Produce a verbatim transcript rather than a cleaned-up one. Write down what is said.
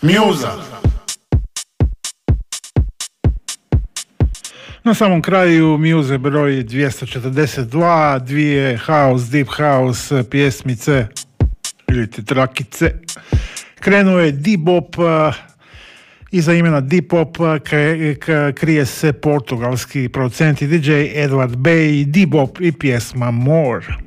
Muza. Na samom kraju Muze broj dvjesto četrdeset dva, dvije house, deep house pjesmice ili trakice. Krenuo je D-bop, iza imena D-pop krije se portugalski producent i D J Edward Bay, D-bop i pjesma More.